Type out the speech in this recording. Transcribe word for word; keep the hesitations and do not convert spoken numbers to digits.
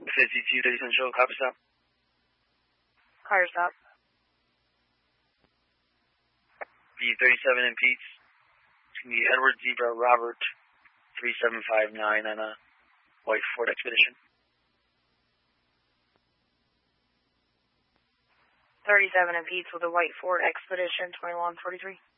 fifty-two thirty Central, copy stop. Car stop. B thirty-seven in Pete's. It's going to be Edward Zebra Robert three seven five nine on a white Ford Expedition. thirty-seven in Pete's with a white Ford Expedition, twenty-one forty-three.